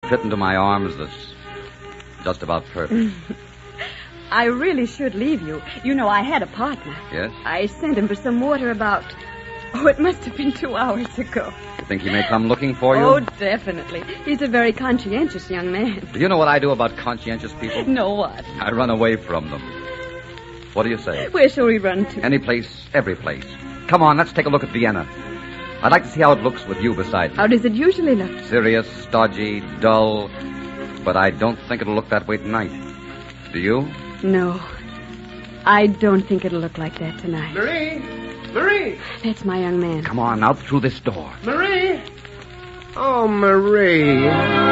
fit into my arms that's just about perfect. I really should leave you. You know, I had a partner. Yes? I sent him for some water about... Oh, it must have been 2 hours ago. You think he may come looking for you? Oh, definitely. He's a very conscientious young man. Do you know what I do about conscientious people? No, what? I run away from them. What do you say? Where shall we run to? Any place, every place. Come on, let's take a look at Vienna. I'd like to see how it looks with you beside me. How does it usually look? Serious, stodgy, dull. But I don't think it'll look that way tonight. Do you? No. I don't think it'll look like that tonight. Marie! Marie! That's my young man. Come on, out through this door. Marie! Oh, Marie.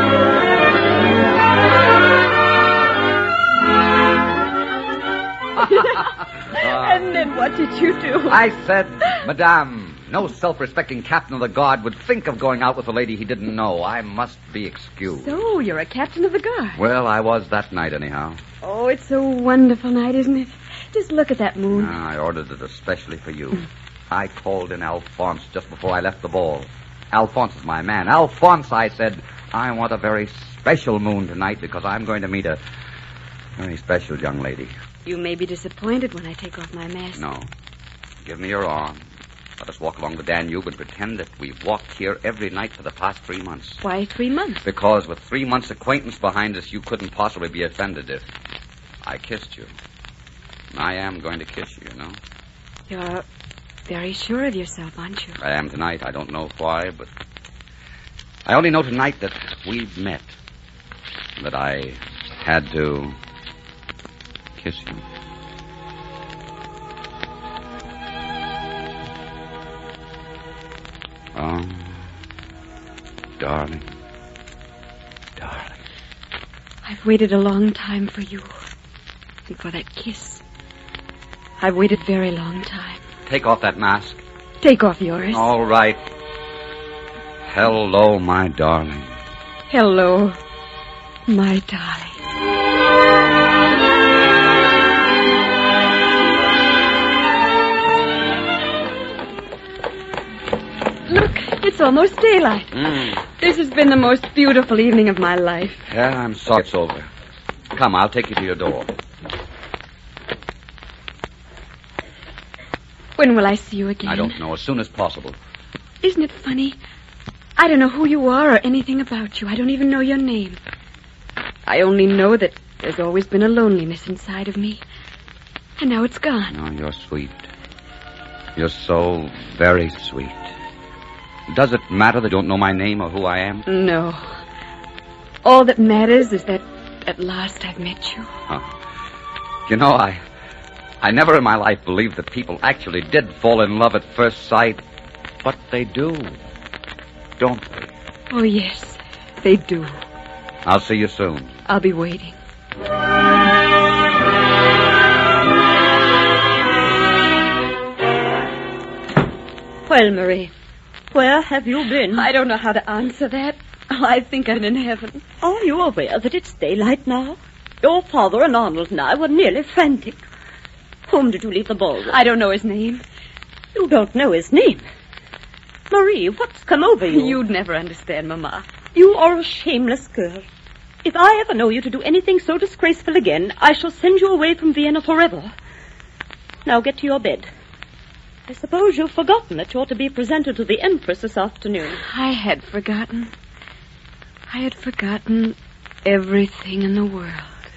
And then what did you do? I said, Madame, no self-respecting captain of the guard would think of going out with a lady he didn't know. I must be excused. So, you're a captain of the guard. Well, I was that night, anyhow. Oh, it's a wonderful night, isn't it? Just look at that moon. I ordered it especially for you. I called in Alphonse just before I left the ball. Alphonse is my man. Alphonse, I said, I want a very special moon tonight because I'm going to meet a very special young lady. You may be disappointed when I take off my mask. No. Give me your arm. Let us walk along the Danube and pretend that we've walked here every night for the past 3 months. Why 3 months? Because with 3 months' acquaintance behind us, you couldn't possibly be offended if I kissed you. And I am going to kiss you, you know. You're very sure of yourself, aren't you? I am tonight. I don't know why, but I only know tonight that we've met. That I had to kiss you. Oh, darling. Darling. I've waited a long time for you. And for that kiss. I've waited a very long time. Take off that mask. Take off yours. All right. Hello, my darling. Hello, my darling. Look, it's almost daylight. This has been the most beautiful evening of my life. Yeah, I'm sorry it's over. Come, I'll take you to your door. When will I see you again? I don't know. As soon as possible. Isn't it funny? I don't know who you are or anything about you. I don't even know your name. I only know that there's always been a loneliness inside of me. And now it's gone. Oh, you're sweet. You're so very sweet. Does it matter that you don't know my name or who I am? No. All that matters is that at last I've met you. You know, I never in my life believed that people actually did fall in love at first sight. But they do. Don't they? Oh, yes, they do. I'll see you soon. I'll be waiting. Well, Marie, where have you been? I don't know how to answer that. Oh, I think I'm in heaven. Are you aware that it's daylight now? Your father and Arnold and I were nearly frantic. Whom did you leave the ball with? I don't know his name. You don't know his name? Marie, what's come over you? You'd never understand, Mama. You are a shameless girl. If I ever know you to do anything so disgraceful again, I shall send you away from Vienna forever. Now get to your bed. I suppose you've forgotten that you're to be presented to the Empress this afternoon. I had forgotten. I had forgotten everything in the world.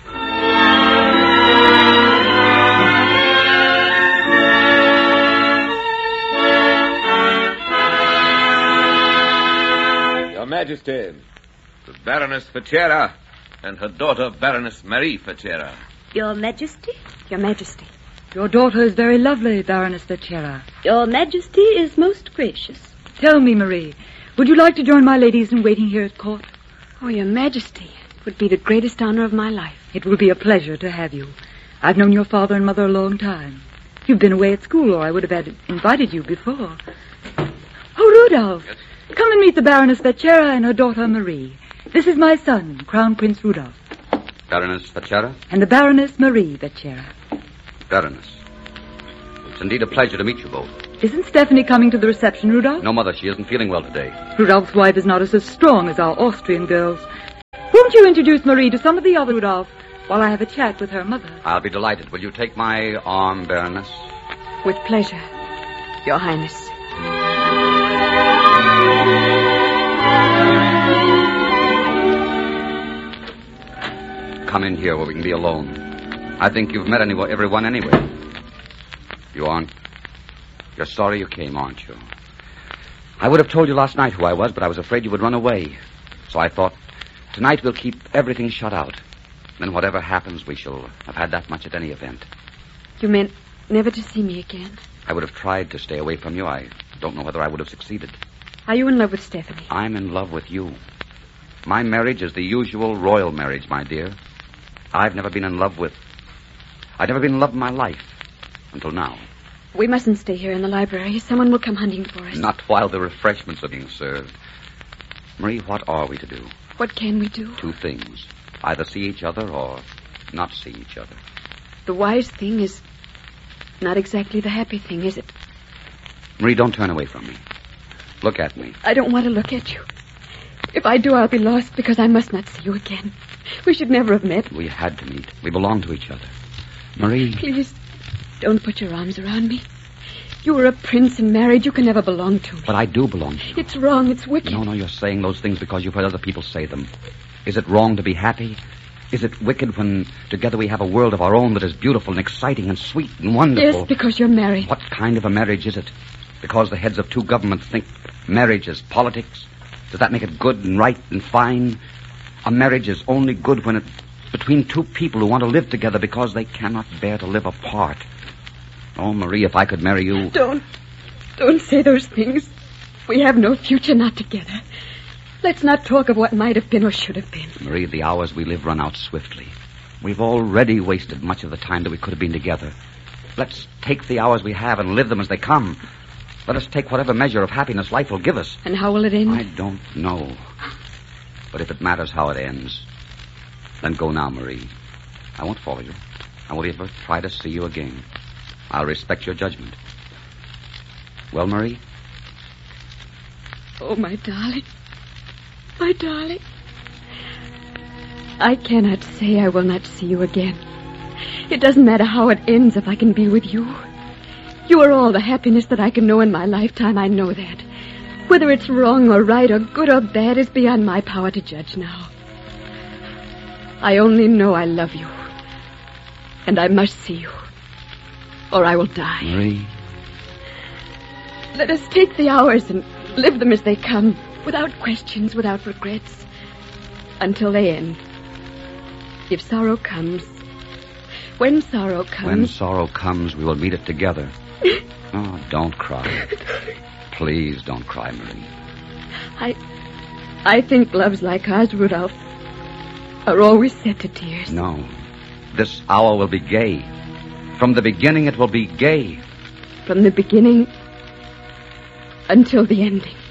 Your Majesty, the Baroness Facera and her daughter, Baroness Marie Facera. Your Majesty? Your Majesty. Your daughter is very lovely, Baroness Facera. Your Majesty is most gracious. Tell me, Marie, would you like to join my ladies in waiting here at court? Oh, Your Majesty, it would be the greatest honor of my life. It will be a pleasure to have you. I've known your father and mother a long time. You've been away at school, or I would have invited you before. Oh, Rudolph, yes? Come and meet the Baroness Facera and her daughter, Marie. This is my son, Crown Prince Rudolph. Baroness Facera? And the Baroness Marie Facera. Baroness. It's indeed a pleasure to meet you both. Isn't Stephanie coming to the reception, Rudolph? No, Mother, she isn't feeling well today. Rudolph's wife is not as strong as our Austrian girls. Won't you introduce Marie to some of the other Rudolph while I have a chat with her mother? I'll be delighted. Will you take my arm, Baroness? With pleasure, Your Highness. Come in here where we can be alone. I think you've met everyone anyway. You aren't... You're sorry you came, aren't you? I would have told you last night who I was, but I was afraid you would run away. So I thought, tonight we'll keep everything shut out. Then whatever happens, we shall have had that much at any event. You meant never to see me again? I would have tried to stay away from you. I don't know whether I would have succeeded. Are you in love with Stephanie? I'm in love with you. My marriage is the usual royal marriage, my dear. I've never been in love in my life. Until now. We mustn't stay here in the library. Someone will come hunting for us. Not while the refreshments are being served. Marie, what are we to do? What can we do? Two things. Either see each other or not see each other. The wise thing is not exactly the happy thing, is it? Marie, don't turn away from me. Look at me. I don't want to look at you. If I do, I'll be lost because I must not see you again. We should never have met. We had to meet. We belong to each other. Marie. Please, don't put your arms around me. You were a prince and married. You can never belong to me. But I do belong to you. It's wrong. It's wicked. No, you're saying those things because you've heard other people say them. Is it wrong to be happy? Is it wicked when together we have a world of our own that is beautiful and exciting and sweet and wonderful? Yes, because you're married. What kind of a marriage is it? Because the heads of two governments think marriage is politics? Does that make it good and right and fine? A marriage is only good when it's between two people who want to live together because they cannot bear to live apart. Oh, Marie, if I could marry you... Don't say those things. We have no future not together. Let's not talk of what might have been or should have been. Marie, the hours we live run out swiftly. We've already wasted much of the time that we could have been together. Let's take the hours we have and live them as they come. Let us take whatever measure of happiness life will give us. And how will it end? I don't know. But if it matters how it ends, then go now, Marie. I won't follow you. I won't ever try to see you again. I'll respect your judgment. Well, Marie? Oh, my darling. My darling. I cannot say I will not see you again. It doesn't matter how it ends if I can be with you. You are all the happiness that I can know in my lifetime. I know that. Whether it's wrong or right or good or bad is beyond my power to judge now. I only know I love you. And I must see you. Or I will die. Marie. Let us take the hours and live them as they come. Without questions, without regrets. Until they end. If sorrow comes... When sorrow comes, we will meet it together. Oh, don't cry. Please don't cry, Marie. I think loves like ours, Rudolph, are always set to tears. No. This hour will be gay. From the beginning, it will be gay. From the beginning until the ending.